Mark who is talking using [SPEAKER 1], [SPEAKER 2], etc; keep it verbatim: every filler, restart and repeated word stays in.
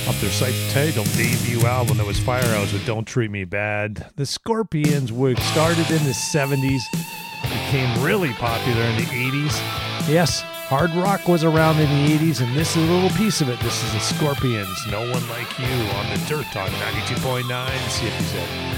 [SPEAKER 1] Off their Sight title debut album that was Firehouse with Don't Treat Me Bad. The Scorpions were started in the seventies, became really popular in the eighties. Yes, hard rock was around in the eighties, and this is a little piece of it. This is the Scorpions, No One Like You, on the Dirt on ninety-two point nine C F Z.